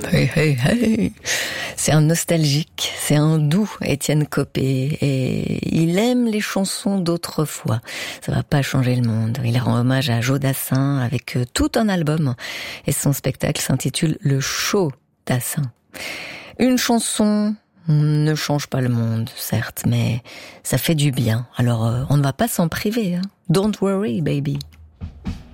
Hey, hey, hey. C'est un nostalgique, c'est un doux Étienne Koppé et il aime les chansons d'autrefois. Ça va pas changer le monde. Il rend hommage à Joe Dassin avec tout un album et son spectacle s'intitule Le Show Dassin. Une chanson ne change pas le monde, certes, mais ça fait du bien. Alors on ne va pas s'en priver. Hein. Don't worry, baby.